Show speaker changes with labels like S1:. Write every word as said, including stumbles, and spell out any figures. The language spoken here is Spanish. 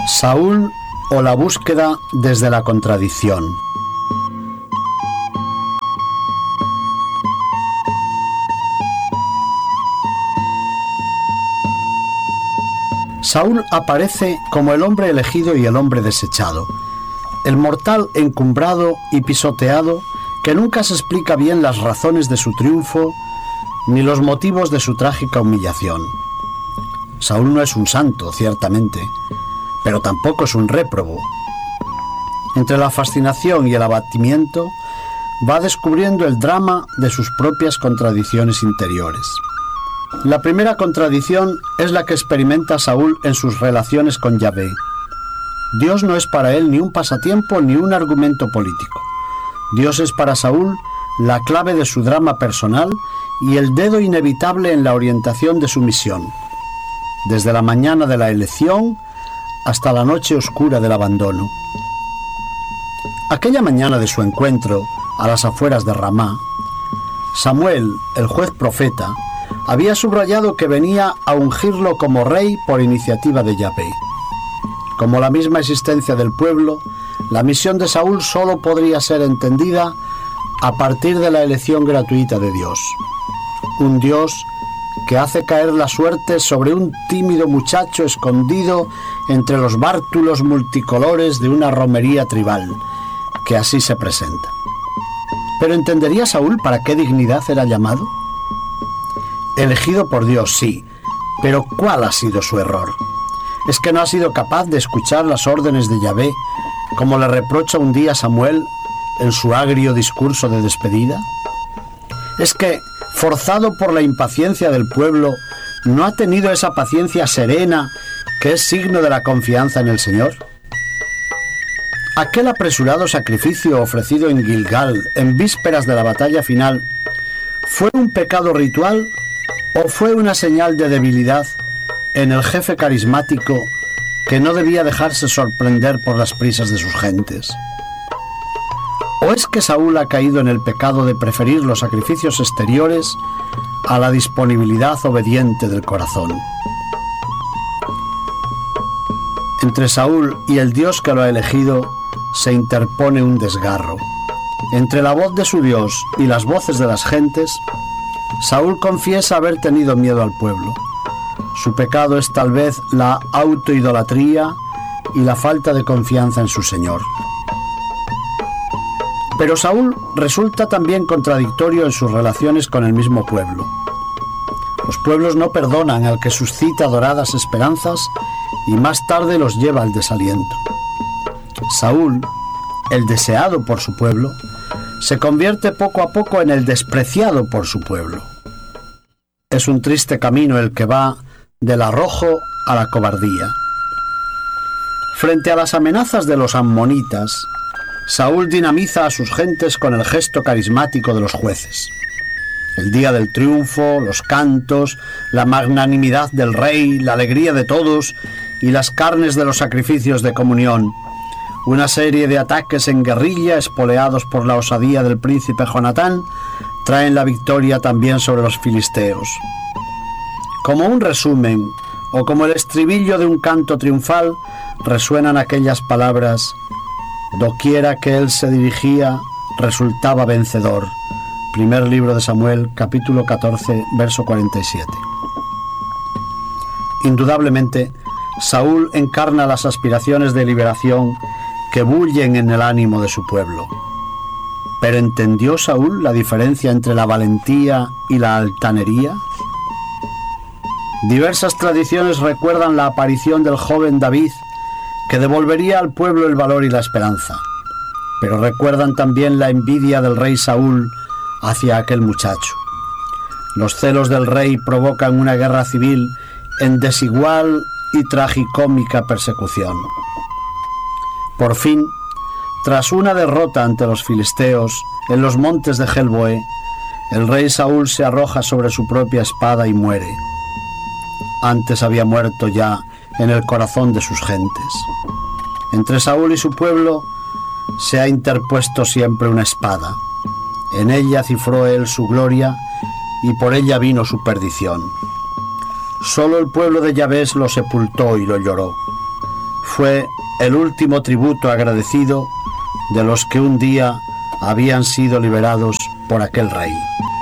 S1: Saúl o la búsqueda desde la contradicción. Saúl aparece como el hombre elegido y el hombre desechado, el mortal encumbrado y pisoteado que nunca se explica bien las razones de su triunfo ni los motivos de su trágica humillación. Saúl no es un santo, ciertamente, pero tampoco es un réprobo. Entre la fascinación y el abatimiento va descubriendo el drama de sus propias contradicciones interiores. La primera contradicción es la que experimenta Saúl en sus relaciones con Yahvé. Dios no es para él ni un pasatiempo ni un argumento político. Dios es para Saúl la clave de su drama personal y el dedo inevitable en la orientación de su misión, desde la mañana de la elección hasta la noche oscura del abandono. Aquella mañana de su encuentro a las afueras de Ramá, Samuel, el juez profeta, había subrayado que venía a ungirlo como rey por iniciativa de Yahvé. Como la misma existencia del pueblo, la misión de Saúl solo podría ser entendida a partir de la elección gratuita de Dios. Un Dios que hace caer la suerte sobre un tímido muchacho escondido entre los bártulos multicolores de una romería tribal, que así se presenta. ¿Pero entendería Saúl para qué dignidad era llamado? Elegido por Dios, sí, pero ¿cuál ha sido su error? ¿Es que no ha sido capaz de escuchar las órdenes de Yahvé, como le reprocha un día Samuel en su agrio discurso de despedida? ¿Es que, forzado por la impaciencia del pueblo, no ha tenido esa paciencia serena que es signo de la confianza en el Señor? Aquel apresurado sacrificio ofrecido en Gilgal en vísperas de la batalla final, ¿fue un pecado ritual o fue una señal de debilidad en el jefe carismático que no debía dejarse sorprender por las prisas de sus gentes? ¿O es que Saúl ha caído en el pecado de preferir los sacrificios exteriores a la disponibilidad obediente del corazón? Entre Saúl y el Dios que lo ha elegido se interpone un desgarro. Entre la voz de su Dios y las voces de las gentes, Saúl confiesa haber tenido miedo al pueblo. Su pecado es tal vez la autoidolatría y la falta de confianza en su Señor. Pero Saúl resulta también contradictorio en sus relaciones con el mismo pueblo. Los pueblos no perdonan al que suscita doradas esperanzas y más tarde los lleva al desaliento. Saúl, el deseado por su pueblo, se convierte poco a poco en el despreciado por su pueblo. Es un triste camino el que va del arrojo a la cobardía. Frente a las amenazas de los ammonitas, Saúl dinamiza a sus gentes con el gesto carismático de los jueces. El día del triunfo, los cantos, la magnanimidad del rey, la alegría de todos y las carnes de los sacrificios de comunión. Una serie de ataques en guerrilla, espoleados por la osadía del príncipe Jonatán, traen la victoria también sobre los filisteos. Como un resumen, o como el estribillo de un canto triunfal, resuenan aquellas palabras: doquiera que él se dirigía, resultaba vencedor. Primer libro de Samuel, capítulo catorce, verso cuarenta y siete. Indudablemente, Saúl encarna las aspiraciones de liberación que bullen en el ánimo de su pueblo. ¿Pero entendió Saúl la diferencia entre la valentía y la altanería? Diversas tradiciones recuerdan la aparición del joven David, que devolvería al pueblo el valor y la esperanza, pero recuerdan también la envidia del rey Saúl hacia aquel muchacho. Los celos del rey provocan una guerra civil en desigual y tragicómica persecución. Por fin, tras una derrota ante los filisteos en los montes de Gelboé, el rey Saúl se arroja sobre su propia espada y muere. Antes había muerto ya en el corazón de sus gentes. Entre Saúl y su pueblo se ha interpuesto siempre una espada. En ella cifró él su gloria y por ella vino su perdición. Solo el pueblo de Yahvé lo sepultó y lo lloró. fue el último tributo agradecido de los que un día habían sido liberados por aquel rey.